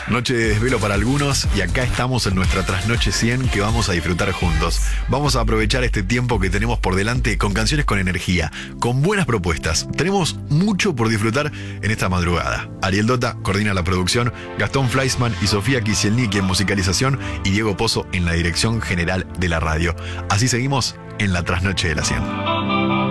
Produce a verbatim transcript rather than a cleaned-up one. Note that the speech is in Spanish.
Noche de desvelo para algunos y acá estamos en nuestra Trasnoche cien que vamos a disfrutar juntos. Vamos a aprovechar este tiempo que tenemos por delante con canciones con energía, con buenas propuestas. Tenemos mucho por disfrutar en esta madrugada. Ariel Dota coordina la producción, Gastón Fleischmann y Sofía Kisielniki en musicalización y Diego Pozo en la dirección general de la radio. Así seguimos en la Trasnoche de la cien.